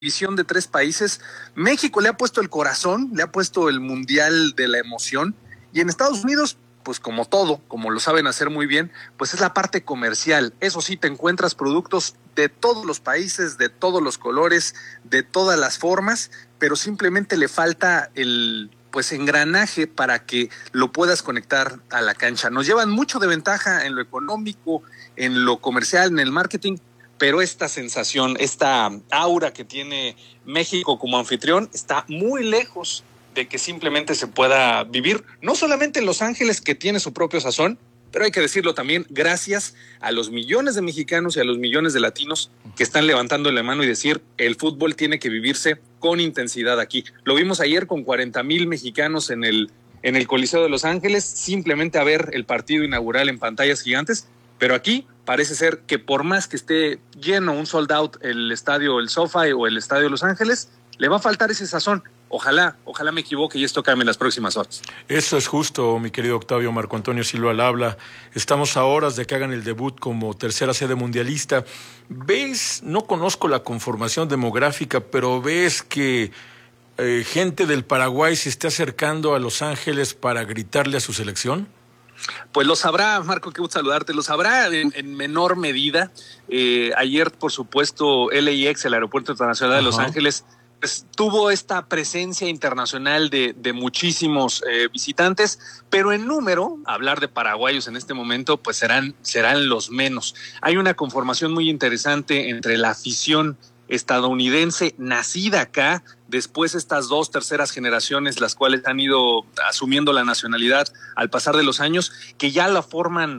división de tres países, México le ha puesto el corazón, le ha puesto el mundial de la emoción, y en Estados Unidos, pues como todo, como lo saben hacer muy bien, pues es la parte comercial. Eso sí, te encuentras productos de todos los países, de todos los colores, de todas las formas, pero simplemente le falta el engranaje para que lo puedas conectar a la cancha. Nos llevan mucho de ventaja en lo económico, en lo comercial, en el marketing, pero esta sensación, esta aura que tiene México como anfitrión está muy lejos de que simplemente se pueda vivir, no solamente en Los Ángeles, que tiene su propio sazón, pero hay que decirlo también, gracias a los millones de mexicanos y a los millones de latinos que están levantando la mano y decir, el fútbol tiene que vivirse con intensidad aquí. Lo vimos ayer con 40,000 mexicanos en el Coliseo de Los Ángeles, simplemente a ver el partido inaugural en pantallas gigantes, pero aquí parece ser que por más que esté lleno, un sold out, el estadio, el SoFi o el estadio de Los Ángeles, le va a faltar ese sazón. Ojalá me equivoque y esto cambie en las próximas horas. Eso es justo, mi querido Octavio. Marco Antonio Silva al habla. Estamos a horas de que hagan el debut como tercera sede mundialista. ¿Ves? No conozco la conformación demográfica, pero ¿ves que gente del Paraguay se está acercando a Los Ángeles para gritarle a su selección? Pues lo sabrá, Marco, qué gusto saludarte, lo sabrá en menor medida. Ayer, por supuesto, LAX, el Aeropuerto Internacional de Los Ángeles, pues, tuvo esta presencia internacional de muchísimos visitantes, pero en número, hablar de paraguayos en este momento, pues serán los menos. Hay una conformación muy interesante entre la afición estadounidense nacida acá, después estas dos terceras generaciones, las cuales han ido asumiendo la nacionalidad al pasar de los años, que ya la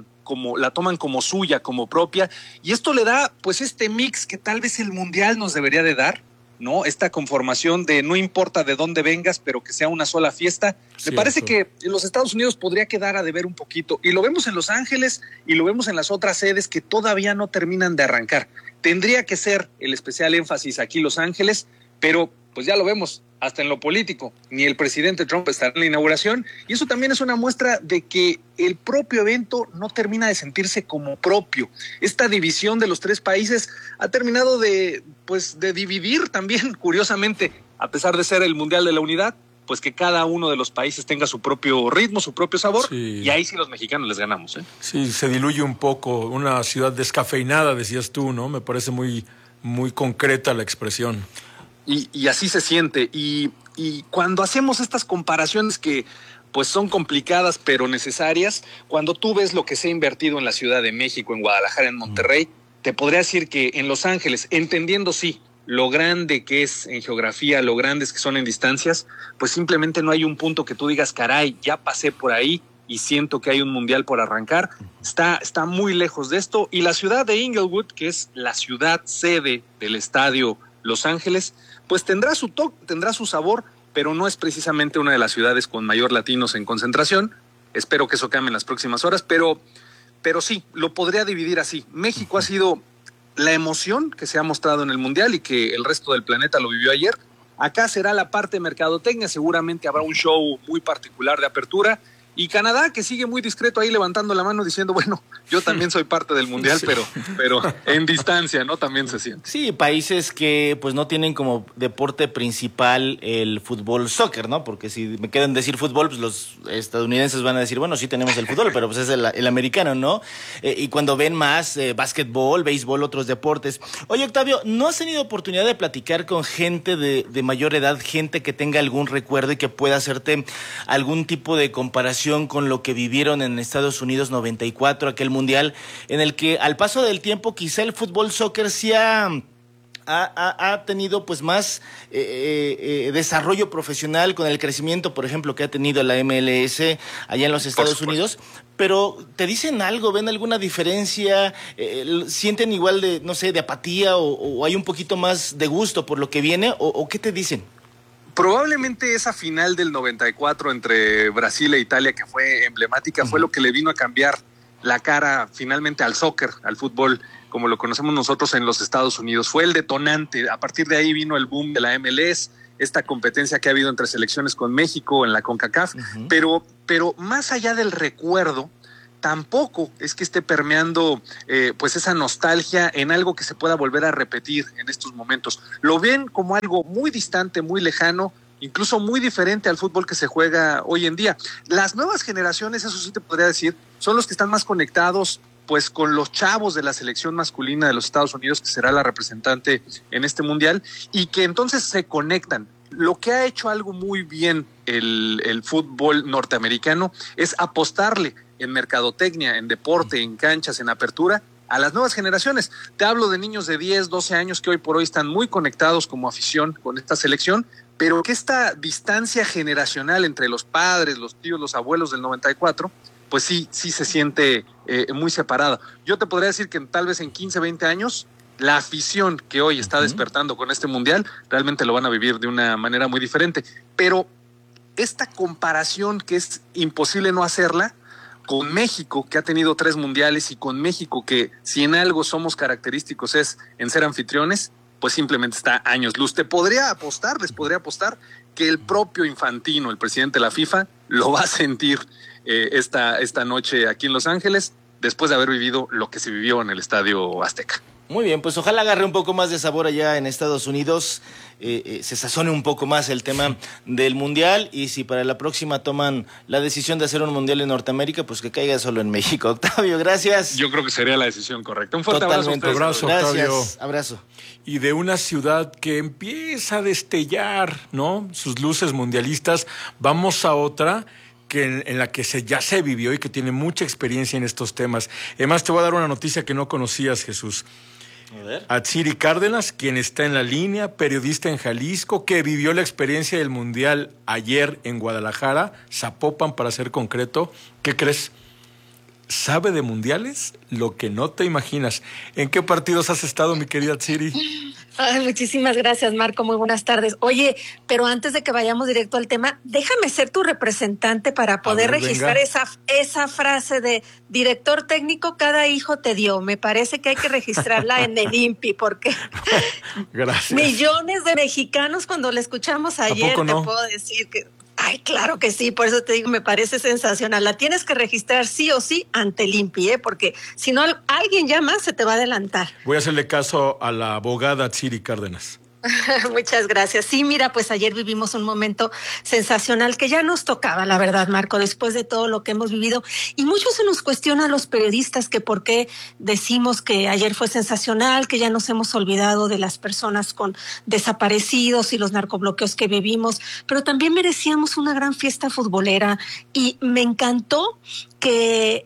toman como suya, como propia, y esto le da pues este mix que tal vez el mundial nos debería de dar, ¿no? Esta conformación de no importa de dónde vengas, pero que sea una sola fiesta. Cierto. Me parece que en los Estados Unidos podría quedar a deber un poquito, y lo vemos en Los Ángeles y lo vemos en las otras sedes que todavía no terminan de arrancar. Tendría que ser el especial énfasis aquí Los Ángeles, pero pues ya lo vemos, hasta en lo político, ni el presidente Trump estará en la inauguración, y eso también es una muestra de que el propio evento no termina de sentirse como propio. Esta división de los tres países ha terminado de dividir también, curiosamente, a pesar de ser el Mundial de la Unidad, pues que cada uno de los países tenga su propio ritmo, su propio sabor, sí. Y ahí sí los mexicanos les ganamos, ¿eh? Sí, se diluye un poco, una ciudad descafeinada, decías tú, ¿no? Me parece muy, muy concreta la expresión. Y así se siente, y cuando hacemos estas comparaciones que pues son complicadas pero necesarias, cuando tú ves lo que se ha invertido en la Ciudad de México, en Guadalajara, en Monterrey, te podría decir que en Los Ángeles, entendiendo sí lo grande que es en geografía, lo grandes que son en distancias, pues simplemente no hay un punto que tú digas, caray, ya pasé por ahí y siento que hay un mundial por arrancar. Está muy lejos de esto, y la ciudad de Inglewood, que es la ciudad sede del estadio Los Ángeles, pues tendrá su toque, tendrá su sabor, pero no es precisamente una de las ciudades con mayor latinos en concentración. Espero que eso cambie en las próximas horas, pero sí, lo podría dividir así. México ha sido la emoción que se ha mostrado en el Mundial y que el resto del planeta lo vivió ayer. Acá será la parte de mercadotecnia, seguramente habrá un show muy particular de apertura. Y Canadá, que sigue muy discreto ahí levantando la mano diciendo, bueno, yo también soy parte del mundial, sí. pero en distancia, ¿no? También se siente. Sí, países que pues no tienen como deporte principal el fútbol soccer, ¿no? Porque si me quieren decir fútbol, pues los estadounidenses van a decir, bueno, sí tenemos el fútbol, pero pues es el americano, ¿no? Y cuando ven más básquetbol, béisbol, otros deportes. Oye, Octavio, ¿no has tenido oportunidad de platicar con gente de mayor edad, gente que tenga algún recuerdo y que pueda hacerte algún tipo de comparación con lo que vivieron en Estados Unidos 94, aquel mundial en el que al paso del tiempo quizá el fútbol soccer sí ha tenido pues más desarrollo profesional con el crecimiento, por ejemplo, que ha tenido la MLS allá en los Estados Unidos? Pero ¿te dicen algo? ¿Ven alguna diferencia? ¿Sienten igual de, no sé, de apatía o hay un poquito más de gusto por lo que viene? ¿O qué te dicen? Probablemente esa final del 94 entre Brasil e Italia, que fue emblemática, fue lo que le vino a cambiar la cara finalmente al soccer, al fútbol, como lo conocemos nosotros en los Estados Unidos. Fue el detonante. A partir de ahí vino el boom de la MLS, esta competencia que ha habido entre selecciones con México en la CONCACAF. Pero más allá del recuerdo, tampoco es que esté permeando pues esa nostalgia en algo que se pueda volver a repetir en estos momentos. Lo ven como algo muy distante, muy lejano, incluso muy diferente al fútbol que se juega hoy en día. Las nuevas generaciones, eso sí te podría decir, son los que están más conectados pues con los chavos de la selección masculina de los Estados Unidos, que será la representante en este mundial, y que entonces se conectan. Lo que ha hecho algo muy bien el fútbol norteamericano es apostarle en mercadotecnia, en deporte, en canchas, en apertura, a las nuevas generaciones. Te hablo de niños de 10, 12 años que hoy por hoy están muy conectados como afición con esta selección, pero que esta distancia generacional entre los padres, los tíos, los abuelos del 94, pues sí se siente muy separada. Yo te podría decir que tal vez en 15, 20 años, la afición que hoy está despertando con este mundial, realmente lo van a vivir de una manera muy diferente. Pero esta comparación que es imposible no hacerla, con México, que ha tenido 3 mundiales, y con México, que si en algo somos característicos es en ser anfitriones, pues simplemente está años luz. Les podría apostar que el propio Infantino, el presidente de la FIFA, lo va a sentir esta noche aquí en Los Ángeles, después de haber vivido lo que se vivió en el Estadio Azteca. Muy bien, pues ojalá agarre un poco más de sabor allá en Estados Unidos, se sazone un poco más el tema del Mundial, y si para la próxima toman la decisión de hacer un Mundial en Norteamérica, pues que caiga solo en México. Octavio, gracias. Yo creo que sería la decisión correcta. Un fuerte Totalmente. abrazo. Gracias, abrazo. Y de una ciudad que empieza a destellar, ¿no?, sus luces mundialistas, vamos a otra en la que ya se vivió y que tiene mucha experiencia en estos temas. Además, te voy a dar una noticia que no conocías, Jesús. A ver. Atsiri Cárdenas, quien está en la línea, periodista en Jalisco, que vivió la experiencia del Mundial ayer en Guadalajara, Zapopan para ser concreto. ¿Qué crees? Sabe de mundiales lo que no te imaginas. ¿En qué partidos has estado, mi querida Atsiri? Ay, muchísimas gracias, Marco. Muy buenas tardes. Oye, pero antes de que vayamos directo al tema, déjame ser tu representante para poder registrar esa frase de director técnico, cada hijo te dio. Me parece que hay que registrarla en el INPI, porque Gracias. Millones de mexicanos, cuando la escuchamos ayer, ¿A poco no? te puedo decir que... Ay, claro que sí, por eso te digo, me parece sensacional. La tienes que registrar sí o sí ante el INPI, porque si no, alguien ya más se te va a adelantar. Voy a hacerle caso a la abogada Atsiri Cárdenas. Muchas gracias. Sí, mira, pues ayer vivimos un momento sensacional que ya nos tocaba, la verdad, Marco, después de todo lo que hemos vivido. Y mucho se nos cuestiona a los periodistas que por qué decimos que ayer fue sensacional, que ya nos hemos olvidado de las personas con desaparecidos y los narcobloqueos que vivimos, pero también merecíamos una gran fiesta futbolera, y me encantó que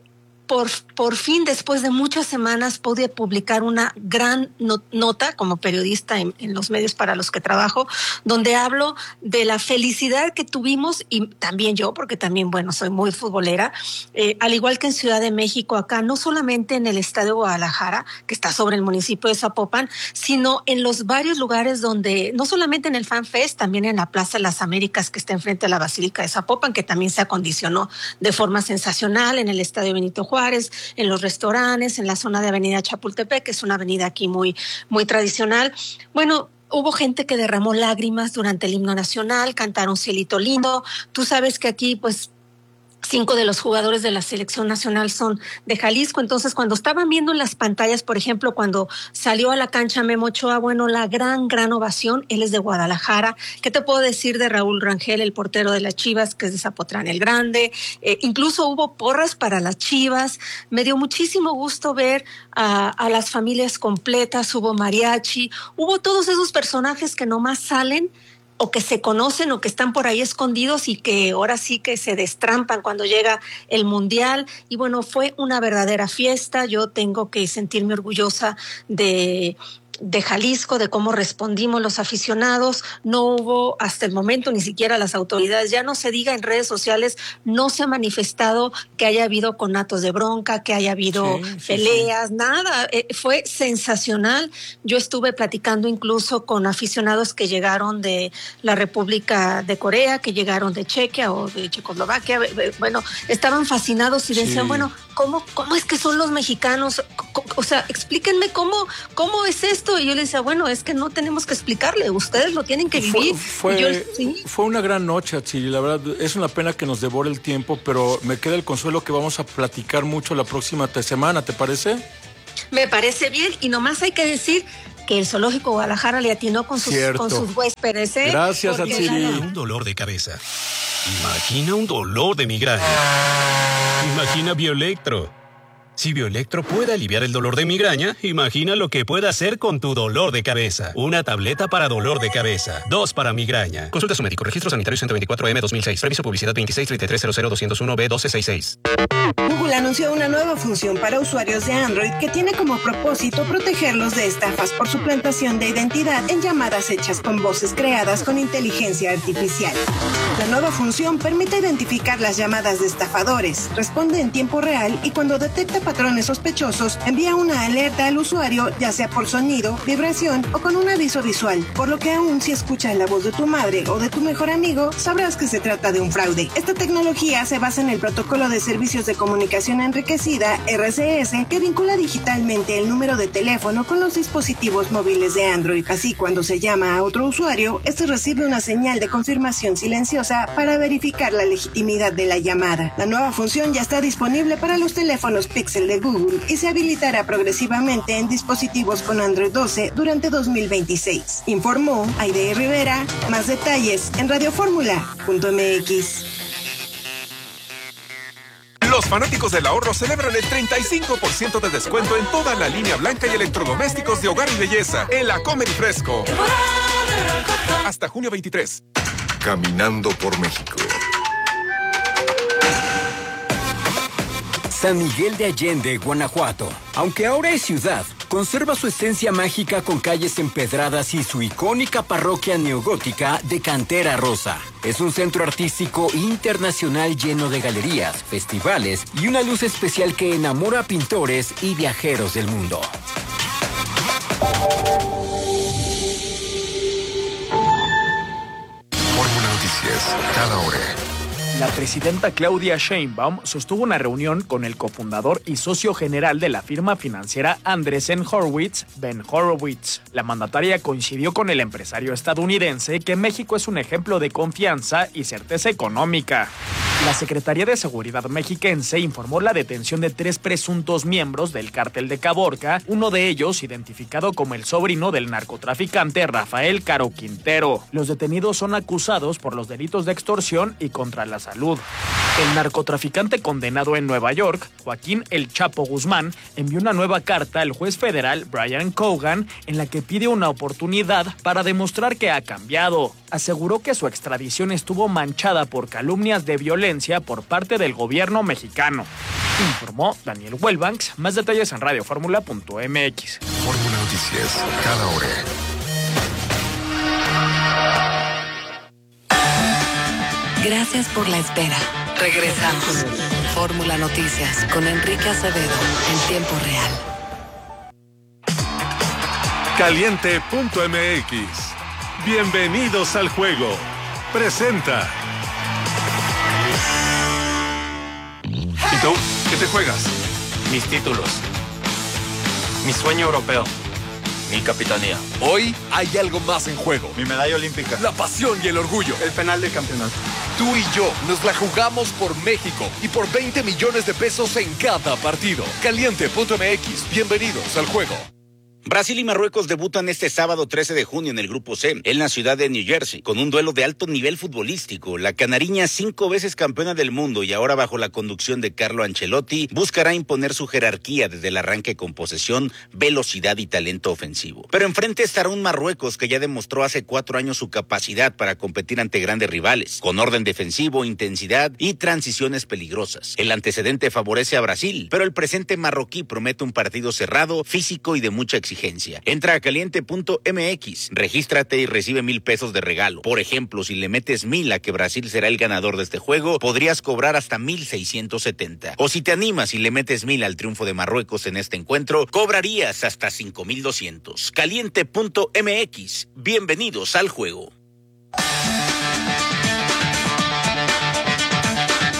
por fin, después de muchas semanas, pude publicar una gran nota como periodista en los medios para los que trabajo, donde hablo de la felicidad que tuvimos, y también yo, porque también, bueno, soy muy futbolera, al igual que en Ciudad de México, acá, no solamente en el Estadio Guadalajara, que está sobre el municipio de Zapopan, sino en los varios lugares donde, no solamente en el Fan Fest, también en la Plaza de las Américas, que está enfrente de la Basílica de Zapopan, que también se acondicionó de forma sensacional, en el Estadio Benito Juárez, en los restaurantes, en la zona de Avenida Chapultepec, que es una avenida aquí muy, muy tradicional. Bueno, hubo gente que derramó lágrimas durante el himno nacional, cantaron Cielito Lindo. Tú sabes que aquí, pues, 5 de los jugadores de la selección nacional son de Jalisco. Entonces, cuando estaban viendo en las pantallas, por ejemplo, cuando salió a la cancha Memo Ochoa, bueno, la gran ovación. Él es de Guadalajara. ¿Qué te puedo decir de Raúl Rangel, el portero de las Chivas, que es de Zapotlán el Grande? Incluso hubo porras para las Chivas. Me dio muchísimo gusto ver a las familias completas. Hubo mariachi, hubo todos esos personajes que nomás salen, o que se conocen, o que están por ahí escondidos, y que ahora sí que se destrampan cuando llega el Mundial. Y bueno, fue una verdadera fiesta. Yo tengo que sentirme orgullosa de Jalisco, de cómo respondimos los aficionados. No hubo hasta el momento ni siquiera las autoridades, ya no se diga en redes sociales, no se ha manifestado que haya habido conatos de bronca, que haya habido peleas, nada. Fue sensacional. Yo estuve platicando incluso con aficionados que llegaron de la República de Corea, que llegaron de Chequia o de Checoslovaquia. Bueno, estaban fascinados y decían, bueno, ¿cómo es que son los mexicanos? O sea, explíquenme cómo es esto. Y yo le decía, bueno, es que no tenemos que explicarle, ustedes lo tienen que vivir. Fue una gran noche, Atsiri, la verdad, es una pena que nos devore el tiempo, pero me queda el consuelo que vamos a platicar mucho la próxima semana, ¿te parece? Me parece bien, y nomás hay que decir que el Zoológico Guadalajara le atinó con sus huéspedes, ¿eh? Gracias, Atsiri. Un dolor de cabeza. Imagina un dolor de migraña. Imagina Bioelectro. Si Bioelectro puede aliviar el dolor de migraña, imagina lo que puede hacer con tu dolor de cabeza. Una tableta para dolor de cabeza, 2 para migraña. Consulta a su médico. Registro sanitario 124M-2006. Previso publicidad 263300-201-B1266. Google anunció una nueva función para usuarios de Android que tiene como propósito protegerlos de estafas por suplantación de identidad en llamadas hechas con voces creadas con inteligencia artificial. La nueva función permite identificar las llamadas de estafadores, responde en tiempo real y cuando detecta patrones sospechosos, envía una alerta al usuario, ya sea por sonido, vibración o con un aviso visual, por lo que aún si escuchas la voz de tu madre o de tu mejor amigo, sabrás que se trata de un fraude. Esta tecnología se basa en el protocolo de servicios de comunicación enriquecida, RCS, que vincula digitalmente el número de teléfono con los dispositivos móviles de Android. Así, cuando se llama a otro usuario, este recibe una señal de confirmación silenciosa para verificar la legitimidad de la llamada. La nueva función ya está disponible para los teléfonos Pixel de Google y se habilitará progresivamente en dispositivos con Android 12 durante 2026. Informó Aide Rivera. Más detalles en radioformula.mx. Los fanáticos del ahorro celebran el 35% de descuento en toda la línea blanca y electrodomésticos de hogar y belleza en la Comer y Fresco. Hasta junio 23. Caminando por México. San Miguel de Allende, Guanajuato. Aunque ahora es ciudad, conserva su esencia mágica con calles empedradas y su icónica parroquia neogótica de cantera rosa. Es un centro artístico internacional lleno de galerías, festivales y una luz especial que enamora a pintores y viajeros del mundo. Fórmula Noticias, cada hora. La presidenta Claudia Sheinbaum sostuvo una reunión con el cofundador y socio general de la firma financiera Andreessen Horowitz, Ben Horowitz. La mandataria coincidió con el empresario estadounidense que México es un ejemplo de confianza y certeza económica. La Secretaría de Seguridad mexiquense informó la detención de 3 presuntos miembros del cártel de Caborca, uno de ellos identificado como el sobrino del narcotraficante Rafael Caro Quintero. Los detenidos son acusados por los delitos de extorsión y contra la salud. El narcotraficante condenado en Nueva York, Joaquín El Chapo Guzmán, envió una nueva carta al juez federal Brian Cogan en la que pide una oportunidad para demostrar que ha cambiado. Aseguró que su extradición estuvo manchada por calumnias de violencia por parte del gobierno mexicano. Informó Daniel Wellbanks. Más detalles en radioformula.mx. Fórmula Noticias, cada hora. Gracias por la espera. Regresamos. Fórmula Noticias con Enrique Acevedo en tiempo real. Caliente.mx. Bienvenidos al juego. Presenta. ¿Y tú? ¿Qué te juegas? Mis títulos. Mi sueño europeo. Mi capitanía. Hoy hay algo más en juego. Mi medalla olímpica. La pasión y el orgullo. El penal del campeonato. Tú y yo nos la jugamos por México y por 20 millones de pesos en cada partido. Caliente.mx. Bienvenidos al juego. Brasil y Marruecos debutan este sábado 13 de junio en el Grupo C, en la ciudad de New Jersey, con un duelo de alto nivel futbolístico. La canariña, 5 veces campeona del mundo y ahora bajo la conducción de Carlo Ancelotti, buscará imponer su jerarquía desde el arranque con posesión, velocidad y talento ofensivo. Pero enfrente estará un Marruecos que ya demostró hace 4 años su capacidad para competir ante grandes rivales, con orden defensivo, intensidad y transiciones peligrosas. El antecedente favorece a Brasil, pero el presente marroquí promete un partido cerrado, físico y de mucha exigencia. Entra a caliente.mx, regístrate y recibe 1,000 pesos de regalo. Por ejemplo, si le metes 1,000 a que Brasil será el ganador de este juego, podrías cobrar hasta 1,670. O si te animas y le metes 1,000 al triunfo de Marruecos en este encuentro, cobrarías hasta 5,200. Caliente.mx, bienvenidos al juego.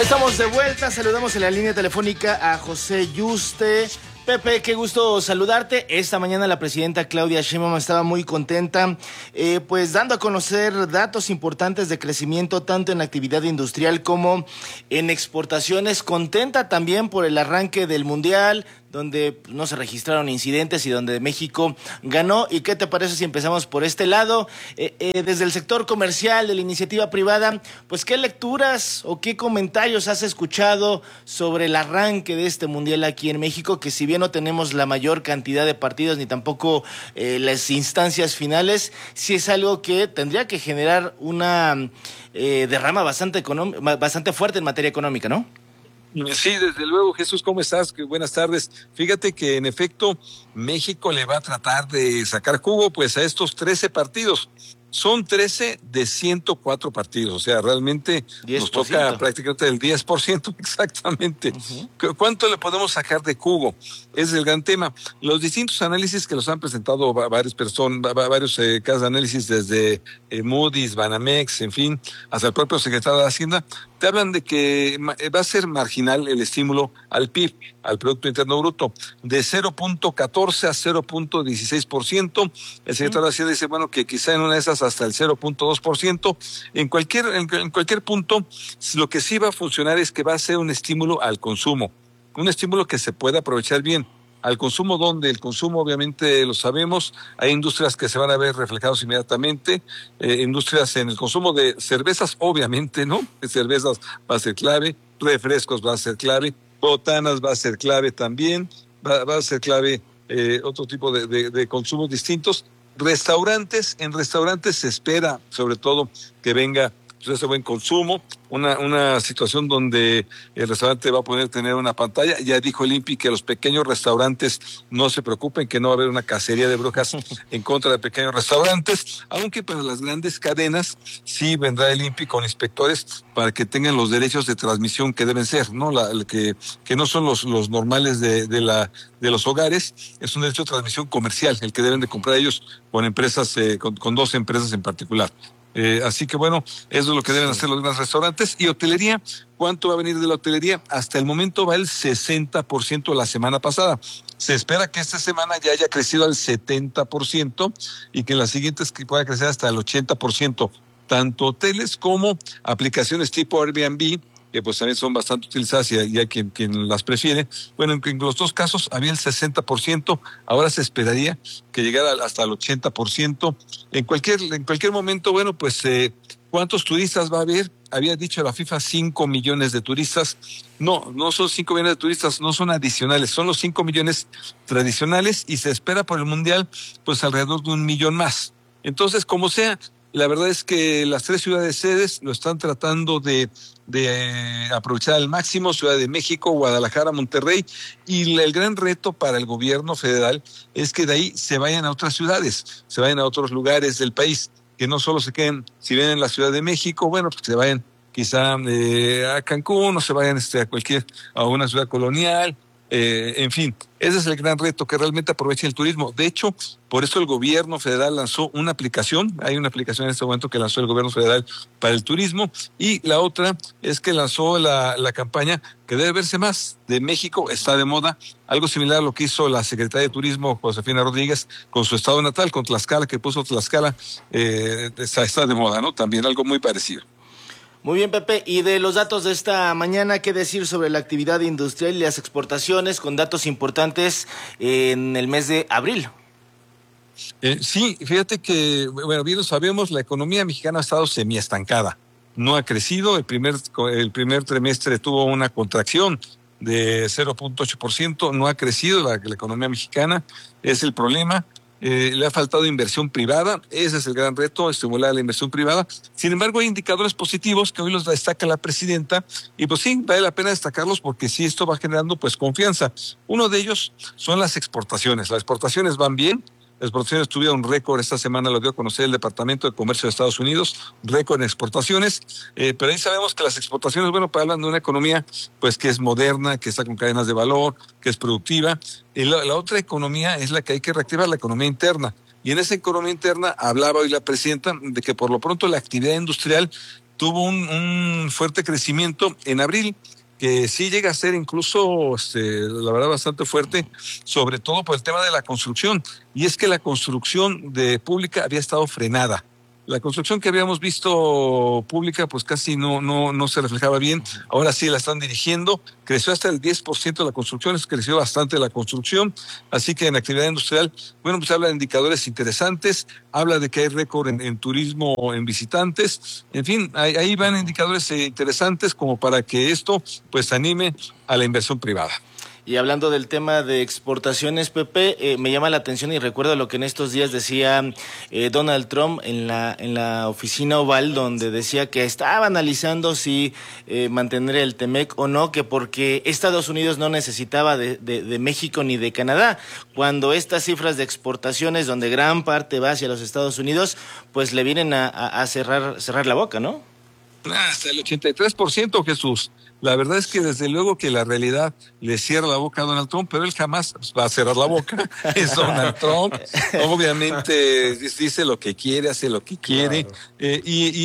Estamos de vuelta, saludamos en la línea telefónica a José Yuste. Pepe, qué gusto saludarte. Esta mañana la presidenta Claudia Sheinbaum estaba muy contenta, pues dando a conocer datos importantes de crecimiento tanto en la actividad industrial como en exportaciones. Contenta también por el arranque del Mundial, donde no se registraron incidentes y donde México ganó. ¿Y qué te parece si empezamos por este lado? Desde el sector comercial, de la iniciativa privada, pues ¿qué lecturas o qué comentarios has escuchado sobre el arranque de este Mundial aquí en México? Que si bien no tenemos la mayor cantidad de partidos ni tampoco las instancias finales, sí es algo que tendría que generar una derrama bastante fuerte en materia económica, ¿no? Sí, desde luego, Jesús, ¿cómo estás? Buenas tardes. Fíjate que en efecto México le va a tratar de sacar jugo pues a estos 13 partidos. Son 13 de 104 partidos, o sea, realmente 10%. Nos toca prácticamente el 10%, exactamente. ¿Cuánto le podemos sacar de jugo? Es el gran tema. Los distintos análisis que los han presentado varias personas, varios casas de análisis, desde Moody's, Banamex, en fin, hasta el propio secretario de Hacienda, te hablan de que va a ser marginal el estímulo al PIB, al Producto Interno Bruto, de 0.14 a 0.16%. El secretario de Hacienda dice, bueno, que quizá en una de esas hasta el 0.2%. En cualquier punto, lo que sí va a funcionar es que va a ser un estímulo al consumo, un estímulo que se pueda aprovechar bien. Al consumo, donde el consumo obviamente lo sabemos, hay industrias que se van a ver reflejados inmediatamente, industrias en el consumo de cervezas, obviamente, ¿no? Cervezas va a ser clave, refrescos va a ser clave, botanas va a ser clave también, va a ser clave otro tipo de consumos distintos. En restaurantes se espera sobre todo que venga ese buen consumo, una situación donde el restaurante va a poder tener una pantalla. Ya dijo el INPI que los pequeños restaurantes no se preocupen, que no va a haber una cacería de brujas en contra de pequeños restaurantes, aunque para las grandes cadenas sí vendrá el INPI con inspectores para que tengan los derechos de transmisión que deben ser, ¿no? Que no son los normales de los hogares, es un derecho de transmisión comercial, el que deben de comprar ellos con empresas, con 2 empresas en particular. Así que bueno, eso es lo que deben hacer los grandes restaurantes. Y hotelería, ¿cuánto va a venir de la hotelería? Hasta el momento va el 60% la semana pasada. Se espera que esta semana ya haya crecido al 70% y que en las siguientes que pueda crecer hasta el 80%. Tanto hoteles como aplicaciones tipo Airbnb, que pues también son bastante utilizadas y hay quien las prefiere. Bueno, en los dos casos había el 60%, ahora se esperaría que llegara hasta el 80%. En cualquier momento, bueno, pues ¿cuántos turistas va a haber? Había dicho la FIFA 5 millones de turistas. No son 5 millones de turistas, no son adicionales, son los 5 millones tradicionales y se espera por el Mundial pues alrededor de 1 millón más. Entonces, como sea, la verdad es que las 3 ciudades sedes lo están tratando de aprovechar al máximo, Ciudad de México, Guadalajara, Monterrey, y el gran reto para el gobierno federal es que de ahí se vayan a otras ciudades, se vayan a otros lugares del país, que no solo se queden, si vienen en la Ciudad de México, bueno, pues que se vayan quizá a Cancún o se vayan a una ciudad colonial. En fin, ese es el gran reto, que realmente aprovechen el turismo. De hecho, por eso el gobierno federal lanzó una aplicación. Hay una aplicación en este momento que lanzó el gobierno federal para el turismo, y la otra es que lanzó la campaña que debe verse más de México está de moda, algo similar a lo que hizo la secretaria de Turismo Josefina Rodríguez con su estado natal, con Tlaxcala, que puso Tlaxcala, está de moda, ¿no? También algo muy parecido. Muy bien, Pepe. Y de los datos de esta mañana, ¿qué decir sobre la actividad industrial y las exportaciones, con datos importantes en el mes de abril? Sí, fíjate que, bueno, bien lo sabemos, la economía mexicana ha estado semiestancada. No ha crecido. El primer trimestre tuvo una contracción de 0.8%. No ha crecido la economía mexicana. Es el problema. Le ha faltado inversión privada, ese es el gran reto, estimular la inversión privada. Sin embargo, hay indicadores positivos que hoy los destaca la presidenta, y pues sí, vale la pena destacarlos porque sí, esto va generando pues confianza. Uno de ellos son las exportaciones. Las exportaciones van bien. Las exportaciones tuvieron un récord esta semana, lo dio a conocer el Departamento de Comercio de Estados Unidos, récord en exportaciones, pero ahí sabemos que las exportaciones, bueno, pues hablan de una economía pues que es moderna, que está con cadenas de valor, que es productiva. Y la otra economía es la que hay que reactivar, la economía interna. Y en esa economía interna hablaba hoy la presidenta de que por lo pronto la actividad industrial tuvo un fuerte crecimiento en abril, que sí llega a ser incluso, la verdad, bastante fuerte, sobre todo por el tema de la construcción. Y es que la construcción de pública había estado frenada. La construcción que habíamos visto pública, pues casi no se reflejaba bien. Ahora sí la están dirigiendo. Creció hasta el 10% la construcción, creció bastante la construcción. Así que en actividad industrial, bueno, pues habla de indicadores interesantes, habla de que hay récord en turismo, en visitantes. En fin, ahí van indicadores interesantes como para que esto pues anime a la inversión privada. Y hablando del tema de exportaciones, Pepe, me llama la atención y recuerdo lo que en estos días decía Donald Trump en la oficina oval, donde decía que estaba analizando si mantener el TEMEC o no, que porque Estados Unidos no necesitaba de México ni de Canadá, cuando estas cifras de exportaciones, donde gran parte va hacia los Estados Unidos, pues le vienen a cerrar la boca, ¿no? Hasta el 83%, Jesús. La verdad es que desde luego que la realidad le cierra la boca a Donald Trump, pero él jamás va a cerrar la boca. Es Donald Trump. Obviamente dice lo que quiere, hace lo que quiere. Claro.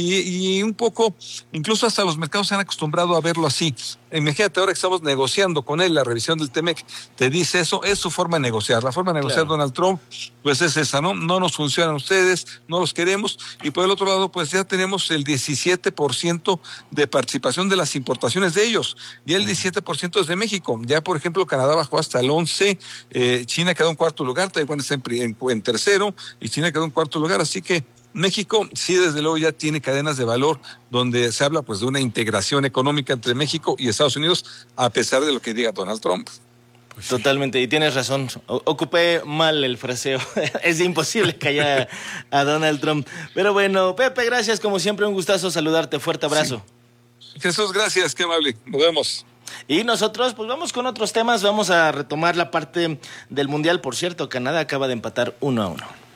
Y un poco, incluso hasta los mercados se han acostumbrado a verlo así. Imagínate, ahora que estamos negociando con él la revisión del TEMEC, te dice eso, es su forma de negociar. La forma de negociar, claro, Donald Trump, pues es esa, ¿no? No nos funcionan ustedes, no los queremos. Y por el otro lado, pues ya tenemos el 17% de participación de las importaciones de ellos. Y el 17% es de México. Ya, por ejemplo, Canadá bajó hasta el 11%, China quedó en cuarto lugar, Taiwán está en tercero, y China quedó en cuarto lugar. Así que México sí, desde luego, ya tiene cadenas de valor donde se habla pues de una integración económica entre México y Estados Unidos, a pesar de lo que diga Donald Trump. Pues totalmente, y tienes razón, ocupé mal el fraseo, es imposible callar a Donald Trump. Pero bueno, Pepe, gracias, como siempre, un gustazo saludarte, fuerte abrazo. Sí. Jesús, gracias, qué amable, nos vemos. Y nosotros, pues vamos con otros temas, vamos a retomar la parte del Mundial. Por cierto, Canadá acaba de empatar 1-1.